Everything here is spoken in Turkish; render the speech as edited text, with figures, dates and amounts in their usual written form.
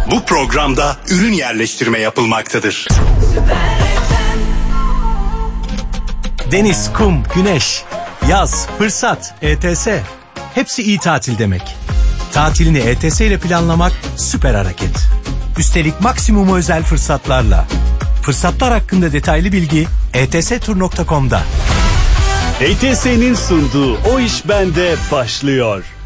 Bu programda ürün yerleştirme yapılmaktadır. Deniz, kum, güneş, yaz, fırsat, ETS. Hepsi iyi tatil demek. Tatilini ETS ile planlamak süper hareket. Üstelik maksimum özel fırsatlarla. Fırsatlar hakkında detaylı bilgi etstur.com'da. ETS'nin sunduğu O İş Bende başlıyor.